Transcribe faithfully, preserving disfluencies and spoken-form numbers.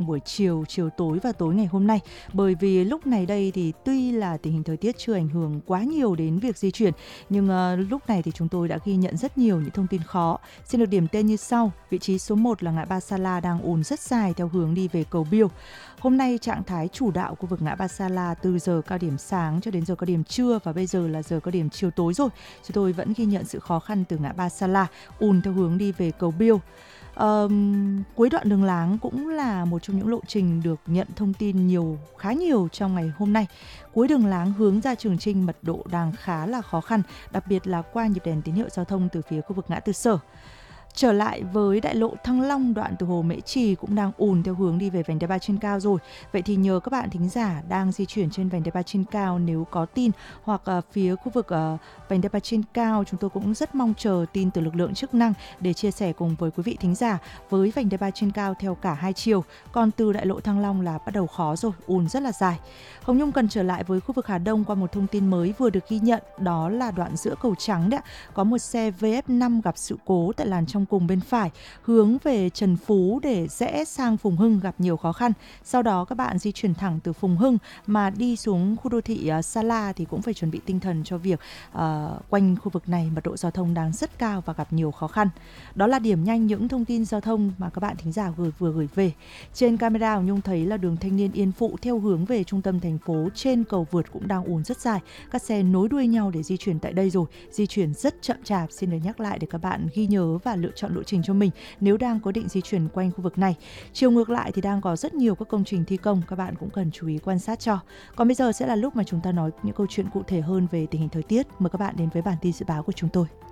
buổi chiều, chiều tối và tối ngày hôm nay. Bởi vì lúc này đây thì tuy là tình hình thời tiết chưa ảnh hưởng quá nhiều đến việc di chuyển, nhưng uh, lúc này thì chúng tôi đã ghi nhận rất nhiều những thông tin khó. Xin được điểm tên như sau. Vị trí số một là ngã ba Sa La đang ùn rất dài theo hướng đi về cầu Biêu. Hôm nay trạng thái chủ đạo khu vực ngã ba Sa La từ giờ cao điểm sáng cho đến giờ cao điểm trưa và bây giờ là giờ cao điểm chiều tối rồi. Chúng tôi vẫn ghi nhận sự khó khăn từ ngã ba Sa La, ùn theo hướng đi về cầu Biêu. Um, cuối đoạn đường láng cũng là một trong những lộ trình được nhận thông tin nhiều khá nhiều trong ngày hôm nay. Cuối đường láng hướng ra Trường Chinh mật độ đang khá là khó khăn, đặc biệt là qua nhịp đèn tín hiệu giao thông từ phía khu vực ngã tư Sở. Trở lại với đại lộ Thăng Long, đoạn từ Hồ Mễ Trì cũng đang ùn theo hướng đi về vành đai ba trên cao rồi. Vậy thì nhờ các bạn thính giả đang di chuyển trên vành đai ba trên cao nếu có tin, hoặc uh, phía khu vực uh, vành đai ba trên cao, chúng tôi cũng rất mong chờ tin từ lực lượng chức năng để chia sẻ cùng với quý vị thính giả với vành đai ba trên cao theo cả hai chiều. Còn từ đại lộ Thăng Long là bắt đầu khó rồi, ùn rất là dài. Hồng Nhung cần trở lại với khu vực Hà Đông qua một thông tin mới vừa được ghi nhận, đó là đoạn giữa cầu Trắng đấy. Có một xe vê ép năm gặp sự cố tại làn trong cùng bên phải, hướng về Trần Phú để rẽ sang Phùng Hưng gặp nhiều khó khăn. Sau đó các bạn di chuyển thẳng từ Phùng Hưng mà đi xuống khu đô thị uh, Sa La thì cũng phải chuẩn bị tinh thần cho việc uh, quanh khu vực này mật độ giao thông đang rất cao và gặp nhiều khó khăn. Đó là điểm nhanh những thông tin giao thông mà các bạn thính giả vừa, vừa gửi về. Trên camera Hồng Nhung thấy là đường Thanh Niên Yên Phụ theo hướng về trung tâm thành phố trên cầu vượt cũng đang ùn rất dài. Các xe nối đuôi nhau để di chuyển tại đây rồi, di chuyển rất chậm chạp. Xin được nhắc lại để các bạn ghi nhớ và lựa chọn lộ trình cho mình nếu đang có định di chuyển quanh khu vực này. Chiều ngược lại thì đang có rất nhiều các công trình thi công, các bạn cũng cần chú ý quan sát cho. Còn bây giờ sẽ là lúc mà chúng ta nói những câu chuyện cụ thể hơn về tình hình thời tiết. Mời các bạn đến với bản tin dự báo của chúng tôi.